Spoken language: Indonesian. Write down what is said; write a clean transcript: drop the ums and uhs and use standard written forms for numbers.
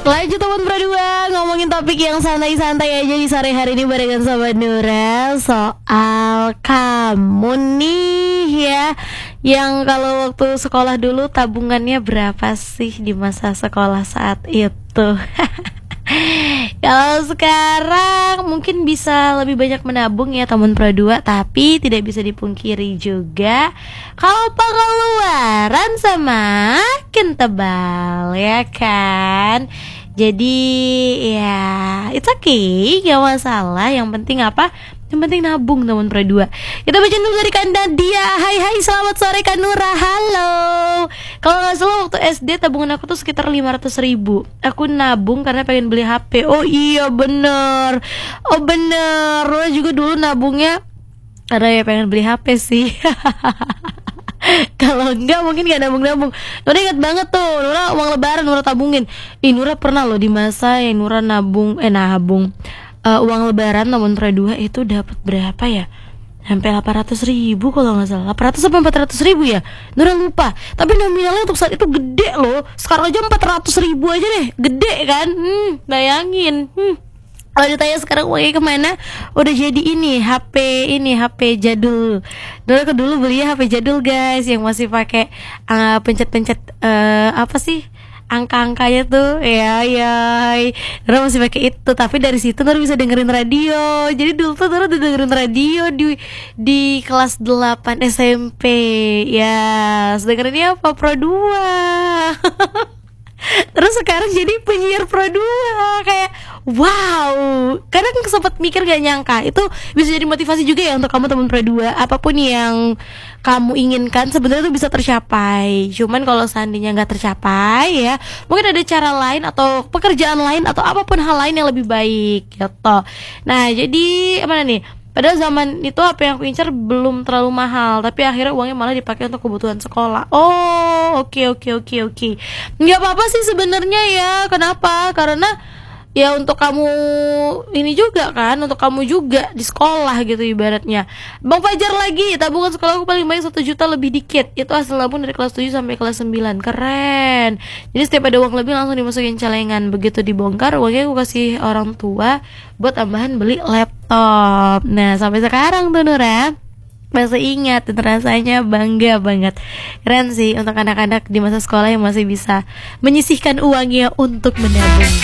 Lanjut teman berdua, ngomongin topik yang santai-santai aja di sore hari ini barengan sama Nura. Soal kamu nih ya, yang kalau waktu sekolah dulu tabungannya berapa sih di masa sekolah saat itu? Kalau sekarang mungkin bisa lebih banyak menabung ya teman Pro 2, tapi tidak bisa dipungkiri juga kalau pengeluaran semakin tebal ya kan. Jadi ya it's okay, gak masalah. Yang penting apa? Yang penting nabung teman Pro 2. Kita baca dulu dari Kak Nadia. Hai selamat sore Kak Nura. Halo. Kalau gak salah waktu SD tabungan aku tuh sekitar 500.000. Aku nabung karena pengen beli HP. Oh iya bener. Oh bener. Nura juga dulu nabungnya karena ya pengen beli HP sih. Kalau enggak mungkin gak nabung-nabung. Nura ingat banget tuh, Nura uang lebaran Nura tabungin. Nura pernah loh di masa yang Nura nabung uang lebaran namun Pro 2 itu dapat berapa ya? Sampai 800.000 kalau nggak salah. 800 sampai 400.000 ya. Nura lupa. Tapi nominalnya untuk saat itu gede loh. Sekarang aja 400.000 aja deh. Gede kan? Bayangin. Kalau ditanya sekarang uangnya kemana? Udah jadi HP jadul. Dulu beli HP jadul guys, yang masih pakai pencet-pencet apa sih? Angka-angkanya tuh ya. Nora masih pakai itu, tapi dari situ Nora bisa dengerin radio. Jadi dulu tuh Nora udah dengerin radio di kelas 8 SMP. Ya, dengerinnya apa? Pro 2. Terus sekarang jadi penyiar Pro 2. Kayak wow. Kadang sempat mikir gak nyangka itu bisa jadi motivasi juga ya untuk kamu teman Pro 2. Apapun yang kamu inginkan sebenarnya itu bisa tercapai. Cuman kalau seandainya gak tercapai ya, mungkin ada cara lain atau pekerjaan lain atau apapun hal lain yang lebih baik gitu. Nah jadi mana nih, padahal zaman itu apa yang aku incar belum terlalu mahal, tapi akhirnya uangnya malah dipakai untuk kebutuhan sekolah. Oh, oke. Nggak apa-apa sih sebenarnya ya. Kenapa? Karena ya untuk kamu ini juga kan, untuk kamu juga di sekolah gitu ibaratnya. Bang Fajar lagi, tabungan sekolah aku paling banyak 1 juta lebih dikit. Itu hasil nabung dari kelas 7 sampai kelas 9. Keren. Jadi setiap ada uang lebih langsung dimasukin celengan. Begitu dibongkar, uangnya aku kasih orang tua buat tambahan beli laptop. Nah sampai sekarang tuh Nura masih ingat dan rasanya bangga banget. Keren sih untuk anak-anak di masa sekolah yang masih bisa menyisihkan uangnya untuk menabung.